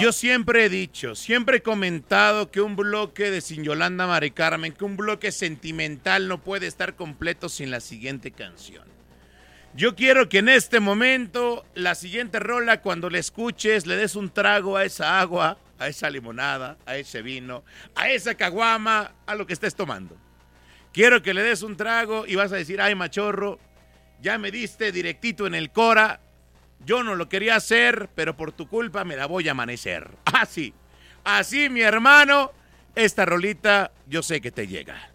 Yo siempre he dicho, siempre he comentado que un bloque de Sin Yolanda Mari Carmen, que un bloque sentimental no puede estar completo sin la siguiente canción. Yo quiero que en este momento, la siguiente rola, cuando la escuches, le des un trago a esa agua, a esa limonada, a ese vino, a esa caguama, a lo que estés tomando. Quiero que le des un trago y vas a decir, ay, machorro, ya me diste directito en el cora. Yo no lo quería hacer, pero por tu culpa me la voy a amanecer. Así, así mi hermano, esta rolita yo sé que te llega.